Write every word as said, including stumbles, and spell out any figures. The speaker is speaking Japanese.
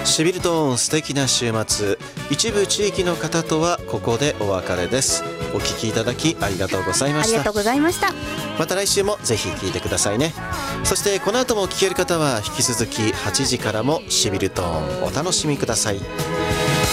シビルトーン素敵な週末、一部地域の方とはここでお別れです。お聞きいただきありがとうございました。 ありがとうございました。 また来週もぜひ聞いてくださいね。そしてこの後も聞ける方は引き続きはちじからもシビルトーンお楽しみください。